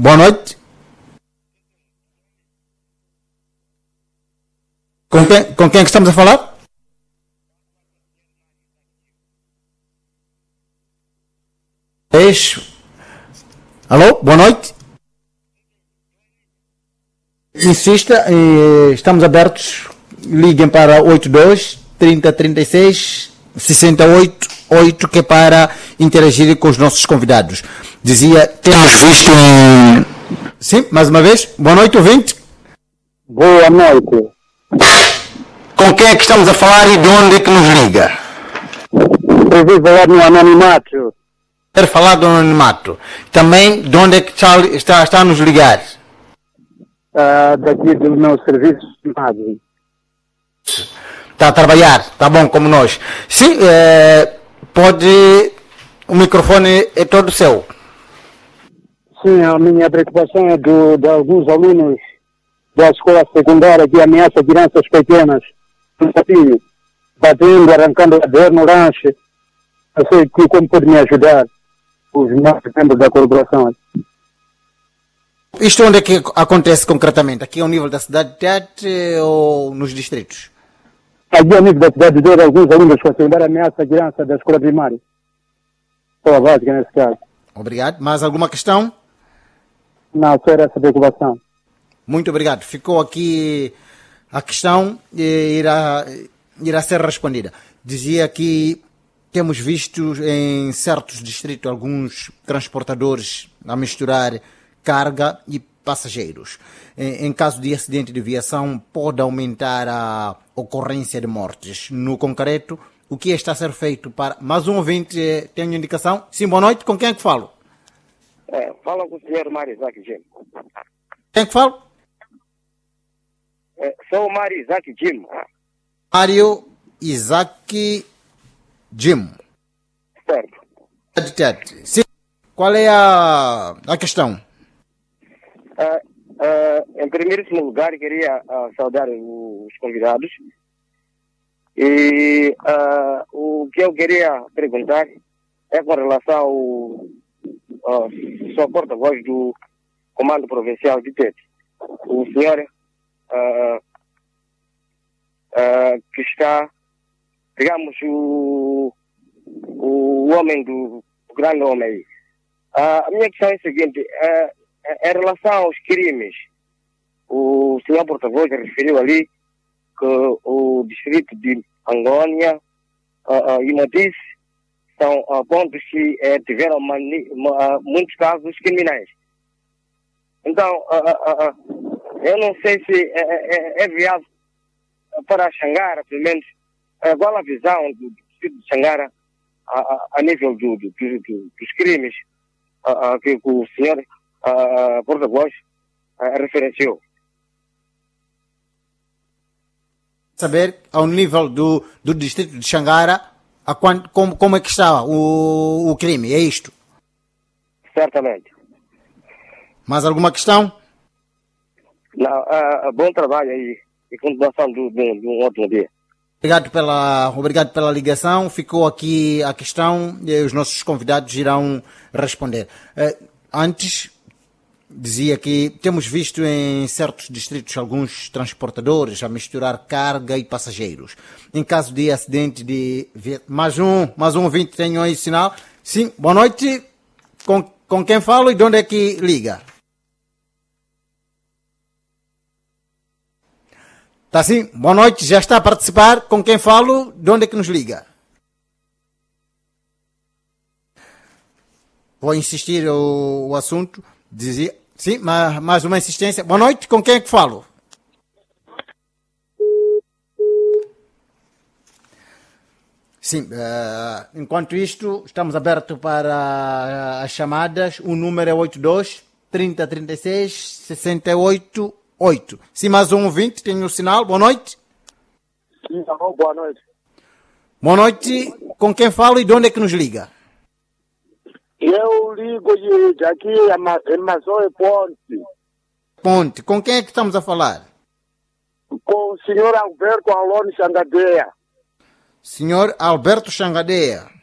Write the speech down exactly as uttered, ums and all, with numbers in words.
boa noite. Com quem, com quem é que estamos a falar? Ex. Alô, boa noite. Insista, eh, estamos abertos. Liguem para oitenta e dois, trinta, trinta e seis, sessenta e oito, oito, que é para interagir com os nossos convidados. Dizia, temos visto em... Sim, mais uma vez. Boa noite, ouvinte. Boa noite. Com quem é que estamos a falar e de onde é que nos liga? Preciso falar no anonimato. Quero falar do anonimato. Também, de onde é que está, está, está a nos ligar? Uh, daqui do meu serviço de imagem. Está a trabalhar, está bom, como nós. Sim, é, pode... O microfone é todo seu. Sim, a minha preocupação é do, de alguns alunos da escola secundária que ameaçam crianças pequenas, no patinho, batendo, arrancando a dor no lanche. Eu sei que como pode me ajudar os nossos membros da corporação. Isto onde é que acontece concretamente? Aqui ao nível da cidade de Tete ou nos distritos? Aqui ao nível da cidade de Tete, alguns alunos da secundária ameaçam a criança da escola primária. Escola básica, nesse caso. Obrigado. Mais alguma questão? Não, só era essa preocupação. Muito obrigado. Ficou aqui a questão e irá, irá ser respondida. Dizia que temos visto em certos distritos alguns transportadores a misturar carga e passageiros. Em, em caso de acidente de viação, pode aumentar a ocorrência de mortes. No concreto, o que está a ser feito para... Mais um ouvinte tem uma indicação? Sim, boa noite. Com quem é que falo? É, fala com o senhor Mário Isaac Jim. Quem é que falo? É, sou o Mário Isaac Jim. Mário Isaac Jim. Certo. Sim. Qual é a, a questão? Uh, uh, em primeiríssimo lugar, queria uh, saudar os convidados. E uh, o que eu queria perguntar é com relação ao uh, sua porta-voz do Comando Provincial de Tete. O senhor uh, uh, que está, digamos, o, o homem do o grande homem aí. Uh, a minha questão é a seguinte, uh, em relação aos crimes, o senhor porta-voz referiu ali que o distrito de Angônia uh, uh, e Motice são uh, pontos que uh, tiveram mani- uh, muitos casos criminais. Então, uh, uh, uh, eu não sei se é, é, é viável para Xangara, pelo menos, uh, qual a visão do distrito de Xangara a, a, a nível do, do, do, do, dos crimes uh, uh, que o senhor uh, porta-voz uh, referenciou. Saber, ao nível do, do distrito de Xangara, a quant, como, como é que está o, o crime? É isto? Certamente. Mais alguma questão? Não, uh, bom trabalho aí e continuação de um ótimo dia. Obrigado pela, obrigado pela ligação. Ficou aqui a questão e os nossos convidados irão responder. Uh, antes, dizia que temos visto em certos distritos alguns transportadores a misturar carga e passageiros. Em caso de acidente de... Mais um, mais um ouvinte, tenho aí sinal. Sim, boa noite. Com, com quem falo e de onde é que liga? Tá sim, boa noite, já está a participar. Com quem falo, de onde é que nos liga? Vou insistir o, o assunto. Dizia... Sim, mais, mais uma insistência. Boa noite, com quem é que falo? Sim, uh, enquanto isto, estamos abertos para as chamadas. O número é oitenta e dois, trinta, trinta e seis, sessenta e oito, oito. Sim, mais um ouvinte, tem o sinal. Boa noite. Sim, alô, boa noite. Boa noite, com quem falo e de onde é que nos liga? Eu ligo de, de aqui em Mazói Ponte. Ponte, com quem é que estamos a falar? Com o senhor Alberto Alone Xangadeia. Senhor Alberto Xangadeia.